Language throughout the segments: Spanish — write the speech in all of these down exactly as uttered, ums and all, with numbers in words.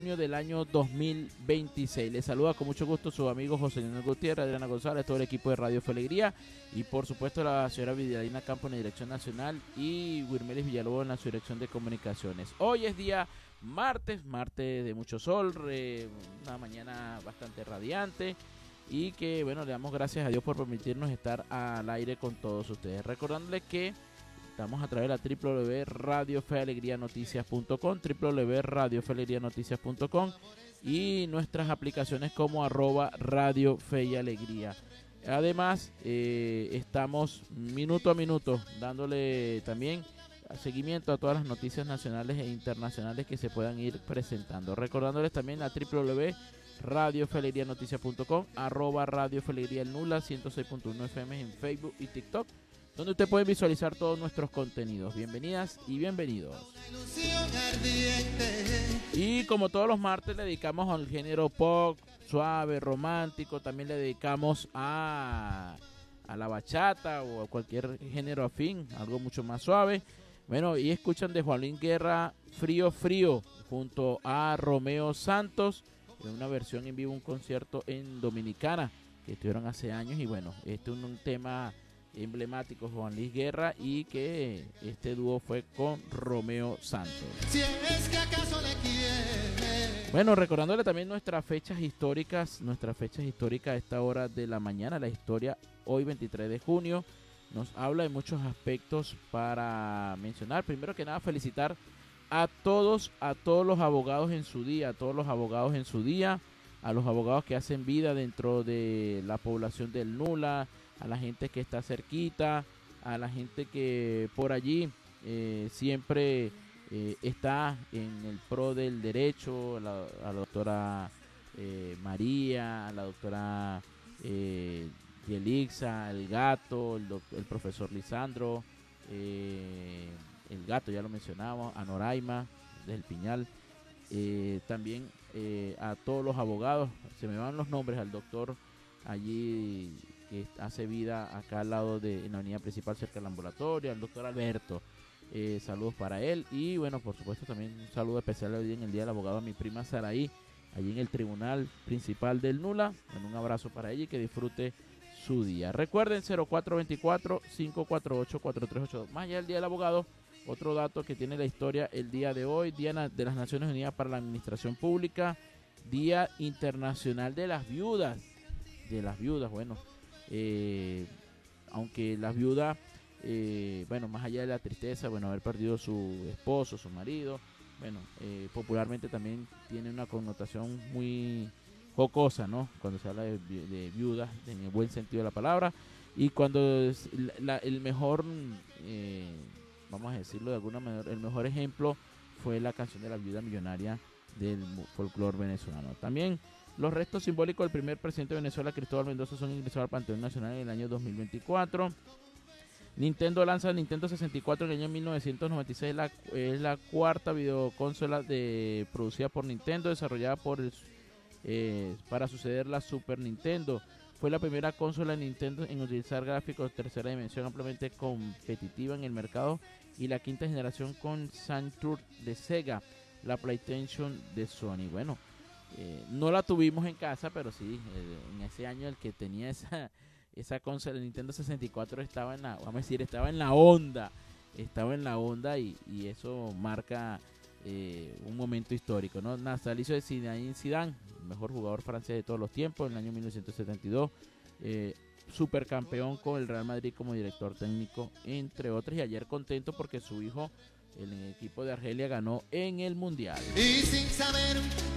del año dos mil veintiséis. Les saluda con mucho gusto su amigo José Leonel Gutiérrez, Adriana González, todo el equipo de Radio Fe Alegría y por supuesto la señora Vidalina Campo en la dirección nacional y Wirmelis Villalobos en la dirección de comunicaciones. Hoy es día martes, martes de mucho sol, re, una mañana bastante radiante y que bueno, le damos gracias a Dios por permitirnos estar al aire con todos ustedes. Recordándoles que estamos a través de la w w w punto radio fe alegría noticias punto com, w w w punto radio fe alegría noticias punto com y nuestras aplicaciones como arroba Radio Fe y Alegría. Además, eh, estamos minuto a minuto dándole también seguimiento a todas las noticias nacionales e internacionales que se puedan ir presentando. Recordándoles también la w w w punto radio fe alegría noticias punto com, arroba Radio Fe Alegría el Nula, ciento seis punto uno F M en Facebook y TikTok, donde usted puede visualizar todos nuestros contenidos. Bienvenidas y bienvenidos. Y como todos los martes le dedicamos al género pop, suave, romántico, también le dedicamos a, a la bachata o a cualquier género afín, algo mucho más suave. Bueno, y escuchan de Juan Luis Guerra, Frío Frío, junto a Romeo Santos, en una versión en vivo, un concierto en Dominicana, que estuvieron hace años. Y bueno, este es un, un tema emblemático, Juan Luis Guerra, y que este dúo fue con Romeo Santos. Si es que acaso le quiere. Bueno, recordándole también nuestras fechas históricas, nuestras fechas históricas a esta hora de la mañana. La historia hoy veintitrés de junio nos habla de muchos aspectos para mencionar. Primero que nada, felicitar a todos, a todos los abogados en su día, a todos los abogados en su día, a los abogados que hacen vida dentro de la población del Nula, a la gente que está cerquita, a la gente que por allí eh, siempre eh, está en el pro del derecho, a la, a la doctora eh, María, a la doctora eh, Yelixa, el gato, el, doc, el profesor Lisandro, eh, el gato ya lo mencionamos, a Noraima del Piñal, eh, también eh, a todos los abogados, se me van los nombres, al doctor allí que hace vida acá al lado de en la avenida principal cerca del ambulatorio, al doctor Alberto, eh, saludos para él y bueno, por supuesto también un saludo especial hoy en el día del abogado a mi prima Saraí, allí en el tribunal principal del Nula. Bueno, un abrazo para ella y que disfrute su día. Recuerden cero cuatro veinticuatro, cinco cuatro ocho, cuatro tres ocho dos. Más allá del día del abogado, otro dato que tiene la historia el día de hoy, Día de las Naciones Unidas para la Administración Pública, Día Internacional de las Viudas, de las viudas, bueno, eh, aunque las viudas, eh, bueno, más allá de la tristeza, bueno, haber perdido su esposo, su marido, bueno, eh, popularmente también tiene una connotación muy jocosa, ¿no? Cuando se habla de, de viudas, en el buen sentido de la palabra, y cuando es la, el mejor, eh, vamos a decirlo de alguna manera, el mejor ejemplo fue la canción de la viuda millonaria del folclore venezolano. También los restos simbólicos del primer presidente de Venezuela, Cristóbal Mendoza, son ingresados al Panteón Nacional en el año dos mil veinticuatro. Nintendo lanza Nintendo sesenta y cuatro en el año mil novecientos noventa y seis. La, es la cuarta videoconsola de, producida por Nintendo, desarrollada por el, eh, para suceder la Super Nintendo. Fue la primera consola de Nintendo en utilizar gráficos de tercera dimensión ampliamente competitiva en el mercado y la quinta generación con Saturn de Sega, la PlayStation de Sony. Bueno, Eh, no la tuvimos en casa, pero sí, eh, en ese año el que tenía esa esa consola, el Nintendo sesenta y cuatro, estaba en la, vamos a decir, estaba en la onda, estaba en la onda y, y eso marca eh, un momento histórico, ¿no? Natalicio de Zinedine Zidane, el mejor jugador francés de todos los tiempos, en el año mil novecientos setenta y dos, eh, supercampeón con el Real Madrid como director técnico, entre otros, y ayer contento porque su hijo, el equipo de Argelia, ganó en el Mundial. Y sin saber,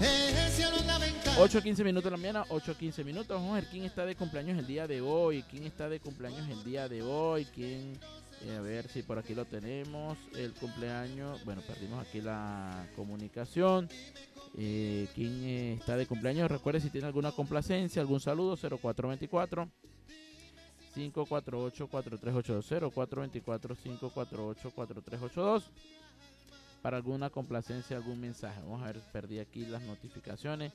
ocho quince minutos de la mañana, ocho quince minutos. Vamos a ver quién está de cumpleaños el día de hoy. ¿Quién está de cumpleaños el día de hoy? ¿Quién? Eh, a ver si por aquí lo tenemos. El cumpleaños. Bueno, perdimos aquí la comunicación. Eh, ¿Quién eh, está de cumpleaños? Recuerde, si tiene alguna complacencia, algún saludo, cero cuatro veinticuatro, cinco cuatro ocho, cuatro tres ocho dos, cero cuatro veinticuatro, cinco cuatro ocho, cuatro tres ocho dos, para alguna complacencia, algún mensaje. Vamos a ver, perdí aquí las notificaciones.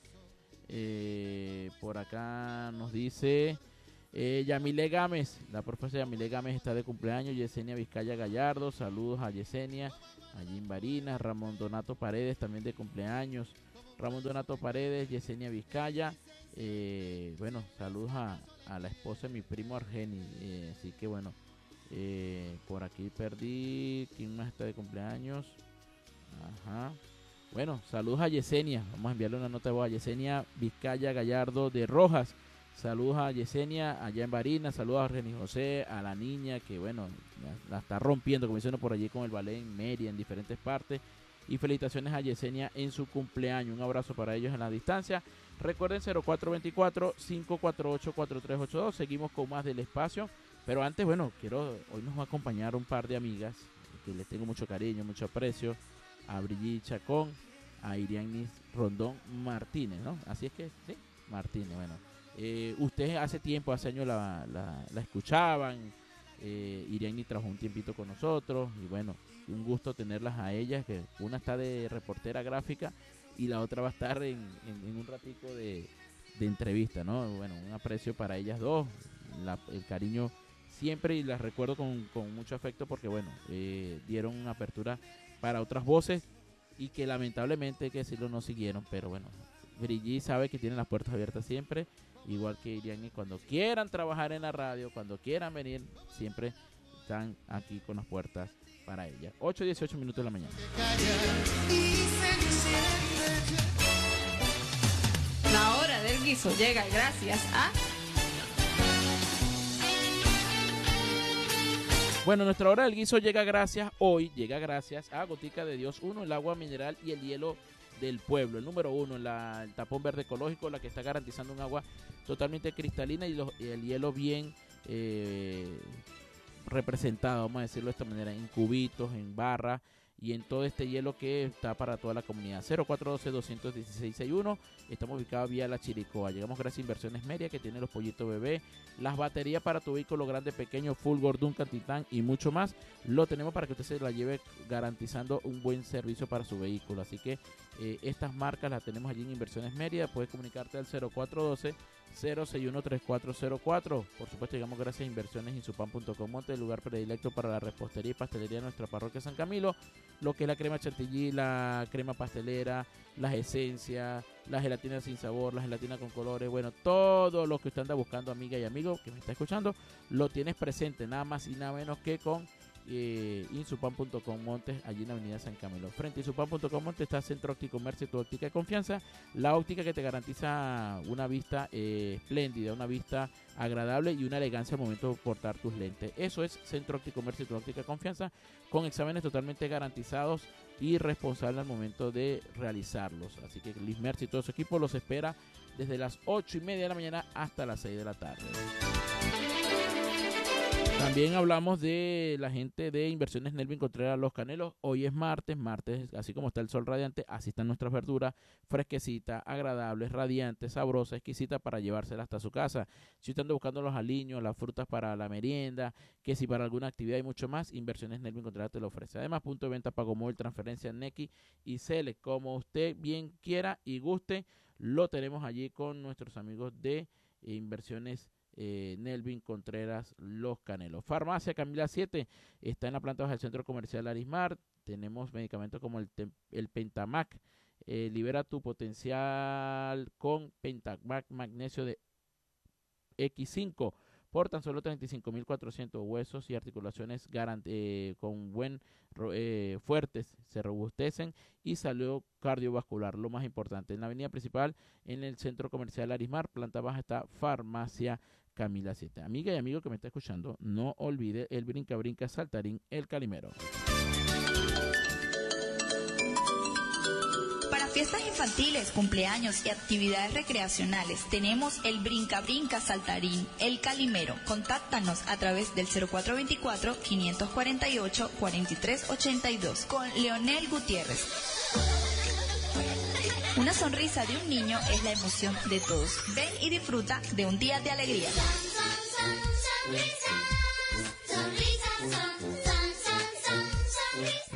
Eh, por acá nos dice eh, Yamile Gámez, la profesora Yamile Gámez está de cumpleaños. Yesenia Vizcaya Gallardo, saludos a Yesenia, a Jim Barinas. Ramón Donato Paredes también de cumpleaños. Ramón Donato Paredes, Yesenia Vizcaya. Eh, bueno, saludos a, a la esposa de mi primo Argeni. Eh, así que bueno, eh, por aquí perdí. ¿Quién más está de cumpleaños? Ajá. Bueno, saludos a Yesenia. Vamos a enviarle una nota de voz a Yesenia Vizcaya Gallardo de Rojas. Saludos a Yesenia allá en Barinas. Saludos a Reni José, a la niña que, bueno, la, la está rompiendo, como dicen por allí con el ballet en Mérida, en diferentes partes. Y felicitaciones a Yesenia en su cumpleaños. Un abrazo para ellos en la distancia. Recuerden cero cuatro dos cuatro, cinco cuatro ocho, cuatro tres ocho dos. Seguimos con más del espacio. Pero antes, bueno, quiero hoy nos va a acompañar un par de amigas que les tengo mucho cariño, mucho aprecio. A Brigitte Chacón, a Irianis Rondón Martínez, ¿no? Así es que, sí, Martínez, bueno. Eh, ustedes hace tiempo, hace años la, la, la escuchaban. Eh, Irianis trabajó un tiempito con nosotros. Y bueno, un gusto tenerlas a ellas, que una está de reportera gráfica y la otra va a estar en, en, en un ratico de, de entrevista, ¿no? Bueno, un aprecio para ellas dos. La, el cariño siempre, y las recuerdo con, con mucho afecto porque, bueno, eh, dieron una apertura para otras voces y que lamentablemente, hay que decirlo, no siguieron, pero bueno, Brigitte sabe que tiene las puertas abiertas siempre, igual que Iriani. Cuando quieran trabajar en la radio, cuando quieran venir, siempre están aquí con las puertas para ella. ocho y dieciocho minutos de la mañana. La hora del guiso llega gracias a... Bueno, nuestra hora del guiso llega gracias, hoy llega gracias a Gotica de Dios uno, el agua mineral y el hielo del pueblo. El número uno, la, el tapón verde ecológico, la que está garantizando un agua totalmente cristalina y, los, y el hielo bien eh, representado, vamos a decirlo de esta manera, en cubitos, en barras y en todo este hielo que está para toda la comunidad. Cero cuatro uno dos, dos uno seis, seis uno. Estamos ubicados vía La Chiricoa. Llegamos gracias a Inversiones Media, que tiene los pollitos bebé, las baterías para tu vehículo grande, pequeño, Fulgor, Duncan, Titán y mucho más. Lo tenemos para que usted se la lleve garantizando un buen servicio para su vehículo. Así que eh, estas marcas las tenemos allí en Inversiones Media. Puedes comunicarte al cero cuatro uno dos, cero seis uno, tres cuatro cero cuatro. Por supuesto, llegamos gracias a Inversiones Insupan punto com, Monte, el lugar predilecto para la repostería y pastelería de nuestra parroquia San Camilo. Lo que es la crema chantilly, la crema pastelera, las esencias, la gelatina sin sabor, la gelatina con colores. Bueno, todo lo que usted anda buscando, amiga y amigo que me está escuchando, lo tienes presente, nada más y nada menos que con eh, Insupan punto com Montes, allí en la avenida San Camilo. Frente a Insupan punto com Montes está Centro Óptico Merce, tu óptica de confianza, la óptica que te garantiza una vista eh, espléndida, una vista agradable y una elegancia al momento de portar tus lentes. Eso es Centro Óptico Merce, tu óptica de confianza, con exámenes totalmente garantizados y responsables al momento de realizarlos. Así que Liz Merce y todo su equipo los espera desde las ocho y media de la mañana hasta las seis de la tarde. También hablamos de la gente de Inversiones Nelvin Contreras Los Canelos. Hoy es martes, martes, así como está el sol radiante, así están nuestras verduras, fresquecitas, agradables, radiantes, sabrosas, exquisitas para llevárselas hasta su casa. Si usted anda buscando los aliños, las frutas para la merienda, que si para alguna actividad y mucho más, Inversiones Nelvin Contreras te lo ofrece. Además, punto de venta, pago móvil, transferencia, Nequi y Cele, como usted bien quiera y guste, lo tenemos allí con nuestros amigos de Inversiones Eh, Nelvin Contreras Los Canelos. Farmacia Camila siete está en la planta baja del Centro Comercial Arismar. Tenemos medicamentos como el, el Pentamac. Eh, libera tu potencial con Pentamac Magnesio de equis cinco por tan solo treinta y cinco mil cuatrocientos. Huesos y articulaciones eh, con buen eh, fuertes, se robustecen y salud cardiovascular, lo más importante. En la avenida principal, en el Centro Comercial Arismar, planta baja, está Farmacia Camila siete. Amiga y amigo que me está escuchando, no olvide el brinca brinca saltarín El Calimero. Fiestas infantiles, cumpleaños y actividades recreacionales, tenemos el Brinca Brinca Saltarín El Calimero. Contáctanos a través del cero cuatro dos cuatro, cinco cuatro ocho, cuatro tres ocho dos con Leonel Gutiérrez. Una sonrisa de un niño es la emoción de todos. Ven y disfruta de un día de alegría.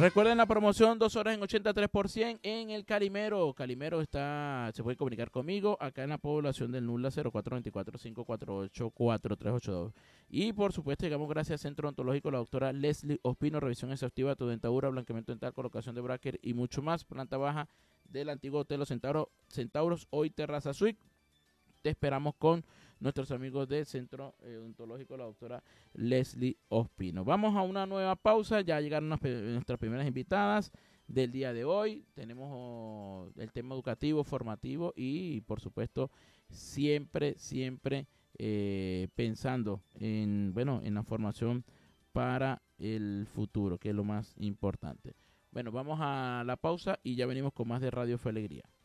Recuerden la promoción, dos horas en ochenta y tres por ciento en el Calimero. Calimero está, se puede comunicar conmigo acá en la población del Nula, cero cuatro dos cuatro, cinco cuatro ocho, cuatro tres ocho dos. Y por supuesto, llegamos gracias al Centro Odontológico, la doctora Leslie Ospino, revisión exhaustiva de tu dentadura, blanqueamiento dental, colocación de bracket y mucho más. Planta baja del antiguo Hotel Los Centauros, Centauros hoy Terraza Suite. Te esperamos con nuestros amigos del Centro Odontológico, la doctora Leslie Ospino. Vamos a una nueva pausa, ya llegaron unas, nuestras primeras invitadas del día de hoy. Tenemos oh, el tema educativo, formativo y, por supuesto, siempre, siempre eh, pensando en, bueno, en la formación para el futuro, que es lo más importante. Bueno, vamos a la pausa y ya venimos con más de Radio Fe Alegría.